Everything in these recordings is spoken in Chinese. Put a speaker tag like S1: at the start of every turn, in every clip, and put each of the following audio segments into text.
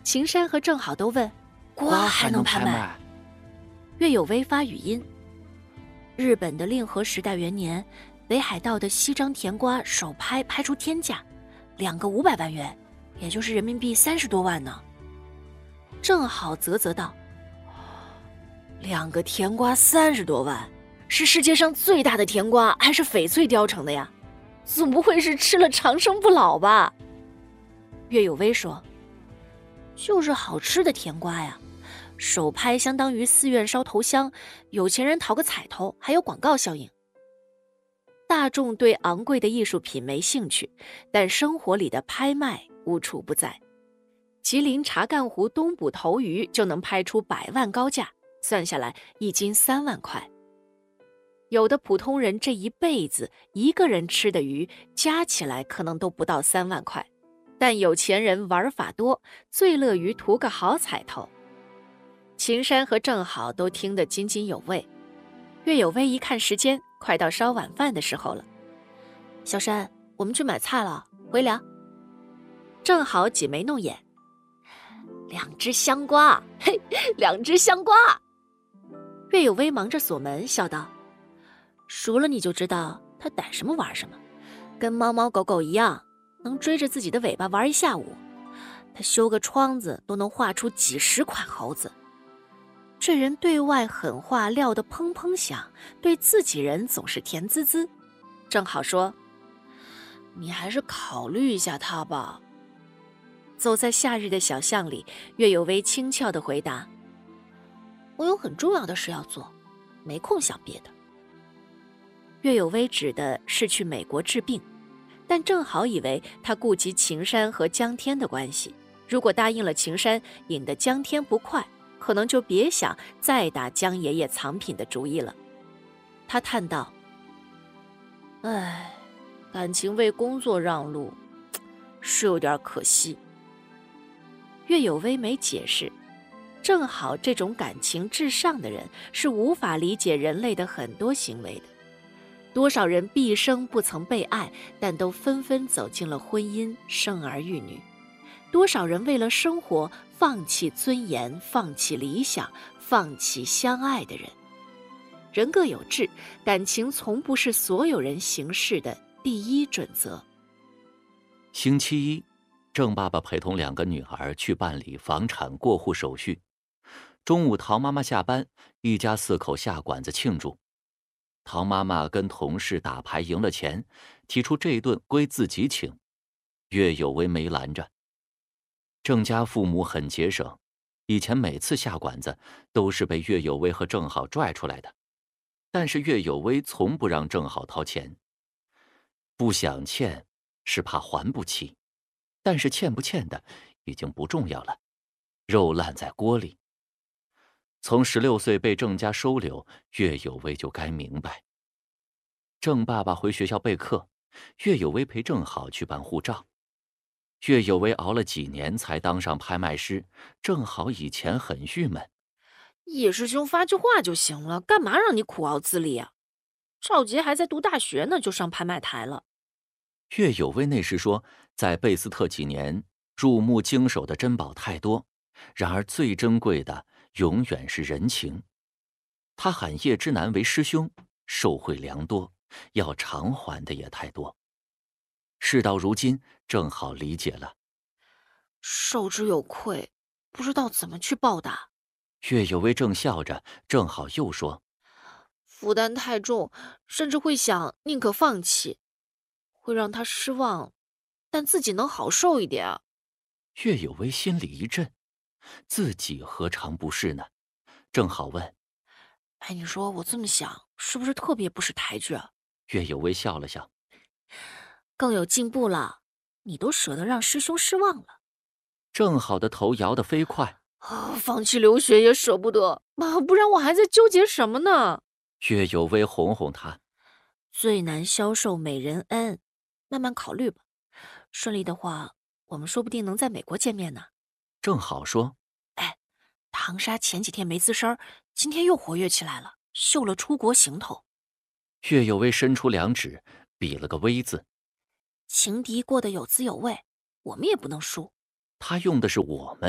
S1: 秦山和郑好都问：
S2: 瓜还能拍卖？
S1: 岳有为发语音：日本的令和时代元年，北海道的西张甜瓜首拍出天价，2个500万元，也就是人民币30多万呢。正好啧道：2个甜瓜30多万，是世界上最大的甜瓜，还是翡翠雕成的呀？总不会是吃了长生不老吧？岳有为说：就是好吃的甜瓜呀，首拍相当于寺院烧头香，有钱人讨个彩头，还有广告效应。大众对昂贵的艺术品没兴趣，但生活里的拍卖无处不在。吉林查干湖东捕头鱼就能拍出100万高价，算下来1斤3万块。有的普通人这一辈子一个人吃的鱼加起来可能都不到3万块，但有钱人玩法多，最乐于图个好彩头。秦山和郑好都听得津津有味。岳有为一看时间，快到烧晚饭的时候了。小山，我们去买菜了，回凉。正好挤眉弄眼，2只香瓜，嘿，2只香瓜。岳有为忙着锁门，笑道：熟了你就知道他逮什么玩什么，跟猫猫狗狗一样，能追着自己的尾巴玩一下午。他修个窗子都能画出几10款猴子。这人对外狠话撂得砰砰响，对自己人总是甜滋滋。正好说：你还是考虑一下他吧。走在夏日的小巷里，岳有为轻巧地回答：我有很重要的事要做，没空想别的。岳有为指的是去美国治病，但正好以为他顾及秦山和江天的关系，如果答应了秦山，引得江天不快，可能就别想再打江爷爷藏品的主意了。他叹道：唉，感情为工作让路，是有点可惜。岳有为没解释，正好这种感情至上的人是无法理解人类的很多行为的。多少人毕生不曾被爱，但都纷纷走进了婚姻，生儿育女。多少人为了生活放弃尊严，放弃理想，放弃相爱的人。人各有志，感情从不是所有人行事的第一准则。
S2: 星期一，郑爸爸陪同2个女儿去办理房产过户手续。中午，陶妈妈下班，一家4口下馆子庆祝。陶妈妈跟同事打牌赢了钱，提出这顿归自己请，岳有为没拦着。郑家父母很节省，以前每次下馆子都是被岳有为和郑好拽出来的，但是岳有为从不让郑好掏钱。不想欠是怕还不起，但是欠不欠的已经不重要了，肉烂在锅里。从16岁被郑家收留，岳有为就该明白。郑爸爸回学校备课，岳有为陪郑好去办护照。岳有为熬了几年才当上拍卖师，郑好以前很郁闷。
S1: 叶师兄发句话就行了，干嘛让你苦熬资历啊？赵杰还在读大学呢，就上拍卖台了。
S2: 岳有为那时说，在贝斯特几年，入目经手的珍宝太多，然而最珍贵的永远是人情。他喊叶之南为师兄，受惠良多，要偿还的也太多。事到如今，正好理解了。
S1: 受之有愧，不知道怎么去报答。
S2: 岳有为正笑着，正好又说：
S1: 负担太重，甚至会想宁可放弃，会让他失望，但自己能好受一点啊。
S2: 岳有为心里一震，自己何尝不是呢？正好问：
S1: 哎，你说我这么想，是不是特别不识抬举啊？
S2: 岳有为笑了笑：
S1: 更有进步了，你都舍得让师兄失望了。
S2: 正好的头摇得飞快，
S1: 放弃留学也舍不得，不然我还在纠结什么呢？
S2: 岳有为哄哄他：
S1: 最难消受美人恩，慢慢考虑吧。顺利的话，我们说不定能在美国见面呢。
S2: 正好说：
S1: 哎，唐莎前几天没吱声，今天又活跃起来了，秀了出国行头。
S2: 岳有为伸出2指，比了个V字。
S1: 情敌过得有滋有味，我们也不能输。
S2: 他用的是我们，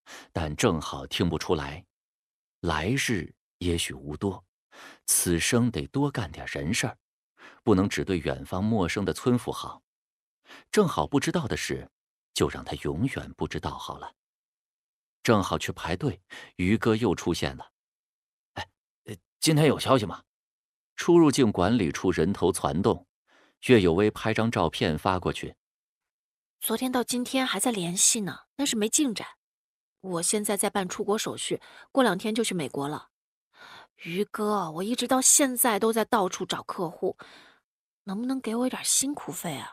S2: 但正好听不出来。来日也许无多，此生得多干点人事儿，不能只对远方陌生的村妇好。正好不知道的事，就让他永远不知道好了。正好去排队，于哥又出现了。今天有消息吗？出入境管理处人头攒动，岳有为拍张照片发过去。
S1: 昨天到今天还在联系呢，但是没进展。我现在在办出国手续，过2天就去美国了。于哥，我一直到现在都在到处找客户，能不能给我一点辛苦费啊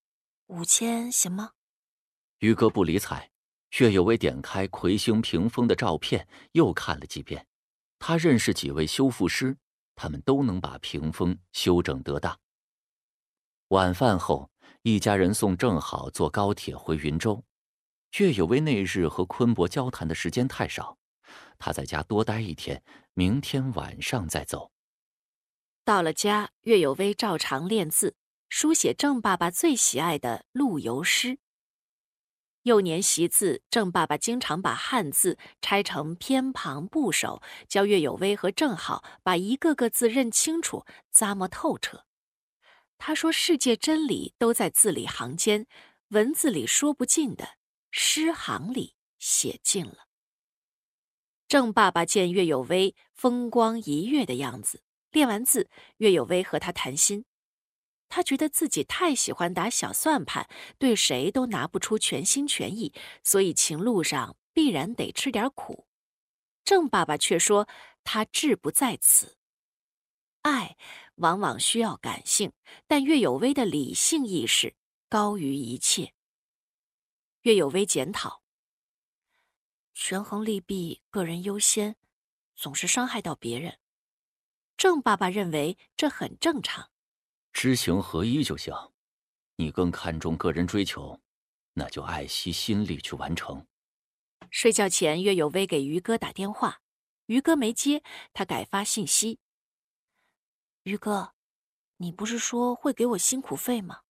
S1: ？5000行吗？
S2: 于哥不理睬。岳有为点开魁星屏风的照片，又看了几遍。他认识几位修复师，他们都能把屏风修整得当。晚饭后，一家人送正好坐高铁回云州。岳有为那日和昆伯交谈的时间太少，他在家多待1天，明天晚上再走。
S1: 到了家，岳有为照常练字，书写郑爸爸最喜爱的陆游诗。幼年习字，郑爸爸经常把汉字拆成偏旁部首，教岳有为和郑好把一个个字认清楚，咂摸透彻。他说世界真理都在字里行间，文字里说不尽的，诗行里写尽了。郑爸爸见岳有为风光一跃的样子，练完字，岳有为和他谈心。他觉得自己太喜欢打小算盘，对谁都拿不出全心全意，所以情路上必然得吃点苦。郑爸爸却说他志不在此。爱往往需要感性，但岳有为的理性意识高于一切。岳有为检讨：权衡利弊，个人优先，总是伤害到别人。郑爸爸认为这很正常。
S2: 知行合一就行，你更看重个人追求，那就爱惜心力去完成。
S1: 睡觉前，岳有为给于哥打电话，于哥没接，他改发信息：于哥，你不是说会给我辛苦费吗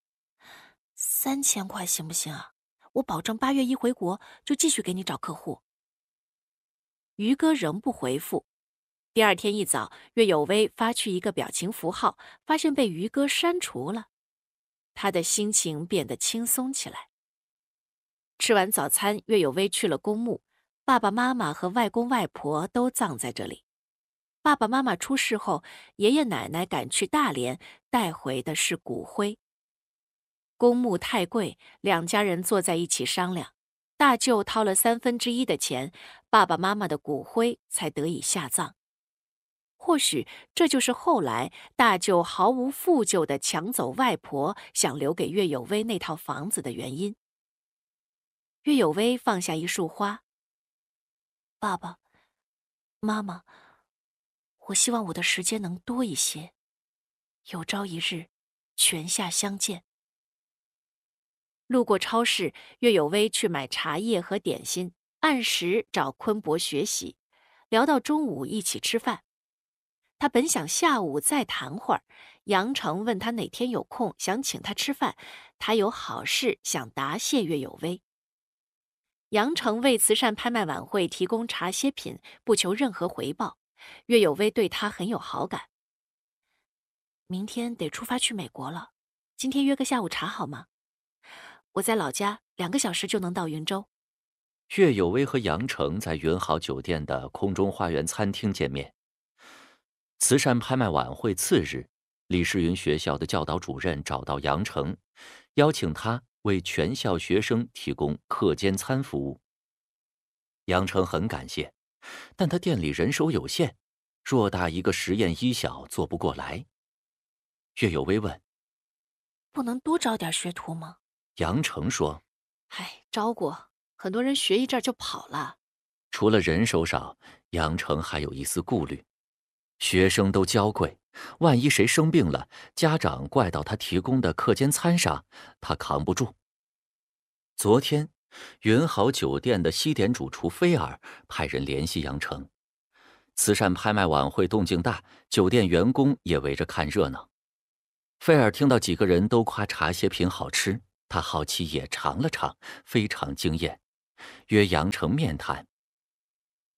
S1: ？3000块行不行啊？我保证8月1回国就继续给你找客户。于哥仍不回复。第2天一早，岳有为发去一个表情符号，发现被于哥删除了。他的心情变得轻松起来。吃完早餐，岳有为去了公墓，爸爸妈妈和外公外婆都葬在这里。爸爸妈妈出事后，爷爷奶奶赶去大连，带回的是骨灰。公墓太贵，2家人坐在一起商量，大舅掏了1/3的钱，爸爸妈妈的骨灰才得以下葬。或许这就是后来大舅毫无负疚地抢走外婆想留给岳有为那套房子的原因。岳有为放下一束花：爸爸妈妈，我希望我的时间能多一些，有朝一日泉下相见。路过超市，岳有为去买茶叶和点心，按时找昆伯学习，聊到中午一起吃饭。他本想下午再谈会儿，杨成问他哪天有空，想请他吃饭，他有好事想答谢岳有为。杨成为慈善拍卖晚会提供茶歇品，不求任何回报。岳有为对他很有好感。明天得出发去美国了，今天约个下午茶好吗？我在老家2个小时就能到云州。
S2: 岳有为和杨成在云豪酒店的空中花园餐厅见面。慈善拍卖晚会次日，李世云学校的教导主任找到杨成，邀请他为全校学生提供课间餐服务。杨成很感谢，但他店里人手有限，偌大一个实验一小做不过来。岳有为问：
S1: 不能多招点学徒吗？
S2: 杨成说：
S1: 招过，很多人学一阵就跑了。
S2: 除了人手少，杨成还有一丝顾虑。学生都娇贵，万一谁生病了，家长怪到他提供的课间餐上，他扛不住。昨天，云豪酒店的西点主厨菲尔派人联系杨成。慈善拍卖晚会动静大，酒店员工也围着看热闹。菲尔听到几个人都夸茶歇品好吃，他好奇也尝了尝，非常惊艳，约杨成面谈，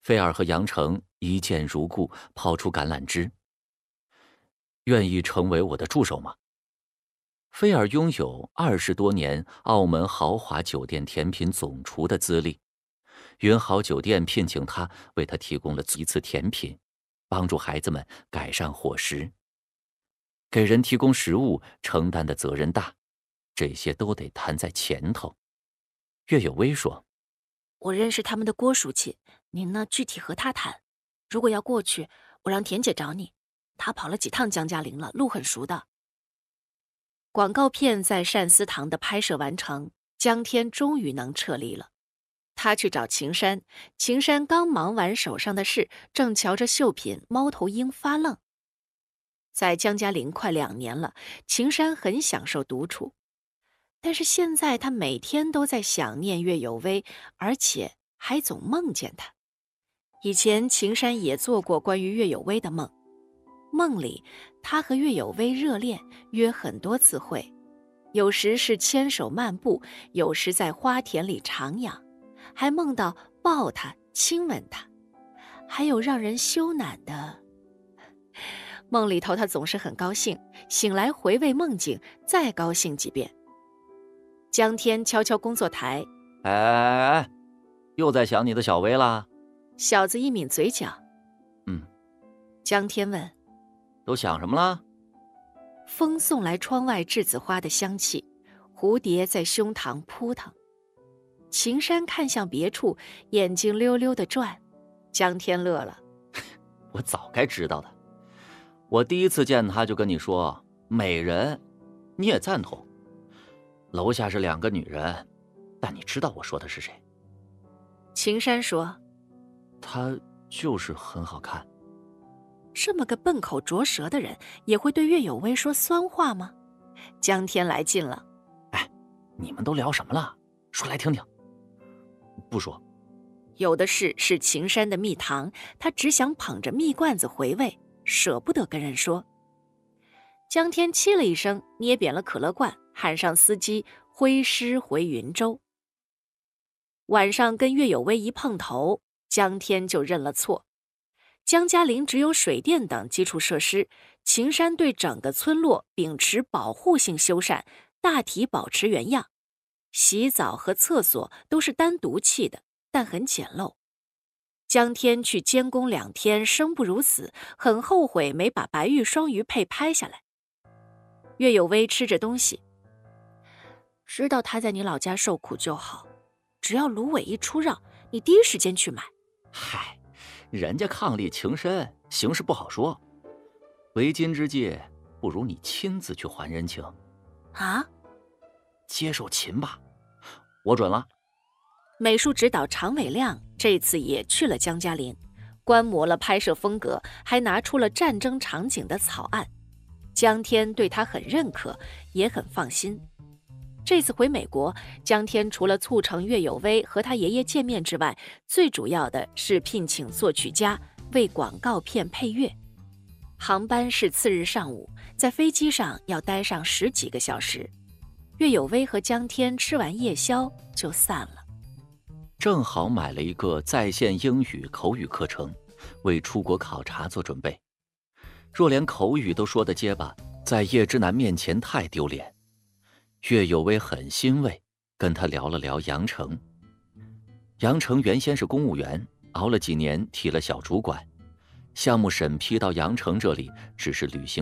S2: 菲尔和杨成一见如故，抛出橄榄枝。愿意成为我的助手吗？菲尔拥有20多年澳门豪华酒店甜品总厨的资历，云豪酒店聘请他，为他提供了一次甜品，帮助孩子们改善伙食。给人提供食物，承担的责任大，这些都得摊在前头。岳有威说：
S1: 我认识他们的郭书记，您呢具体和他谈。如果要过去，我让田姐找你，她跑了几趟江嘉林了，路很熟的。广告片在单思堂的拍摄完成，江天终于能撤离了。他去找秦山，秦山刚忙完手上的事，正瞧着绣品猫头鹰发愣。在江嘉林快2年了，秦山很享受独处，但是现在他每天都在想念岳有威，而且还总梦见他。以前秦山也做过关于岳有威的梦，梦里他和岳有威热恋，约很多次会，有时是牵手漫步，有时在花田里徜徉，还梦到抱他亲吻他，还有让人羞赧的。梦里头他总是很高兴，醒来回味梦境，再高兴几遍。江天敲敲工作台，
S2: 哎，又在想你的小薇啦？
S1: 小子一抿嘴角，江天问：
S2: 都想什么了？
S1: 风送来窗外栀子花的香气，蝴蝶在胸膛扑腾。秦山看向别处，眼睛溜溜地转。江天乐了：
S2: 我早该知道的。我第一次见他就跟你说美人，你也赞同。楼下是2个女人，但你知道我说的是谁？
S1: 秦山说：
S2: 她就是很好看。
S1: 这么个笨口拙舌的人，也会对岳有威说酸话吗？江天来劲了：
S2: 哎，你们都聊什么了？说来听听。不说。
S1: 有的是秦山的蜜糖，他只想捧着蜜罐子回味，舍不得跟人说。江天气了一声，捏扁了可乐罐，喊上司机挥师回云州。晚上跟岳有威一碰头，江天就认了错。江嘉林只有水电等基础设施，秦山对整个村落秉持保护性修缮，大体保持原样。洗澡和厕所都是单独砌的，但很简陋。江天去监工2天，生不如死，很后悔没把白玉双鱼配拍下来。岳有威吃着东西，知道他在你老家受苦就好，只要芦苇一出让，你第一时间去买。
S2: 嗨，人家伉俪情深，形势不好说。为今之计，不如你亲自去还人情。
S1: 啊？
S2: 接受秦吧，我准了。
S1: 美术指导常伟亮这次也去了江嘉林，观摩了拍摄风格，还拿出了战争场景的草案。江天对他很认可，也很放心。这次回美国，江天除了促成岳有威和他爷爷见面之外，最主要的是聘请作曲家为广告片配乐。航班是次日上午，在飞机上要待上10几个小时。岳有威和江天吃完夜宵就散了。
S2: 正好买了一个在线英语口语课程，为出国考察做准备。若连口语都说得结巴，在叶之南面前太丢脸。岳有威很欣慰，跟他聊了聊杨成。杨成原先是公务员，熬了几年提了小主管，项目审批到杨成这里只是履行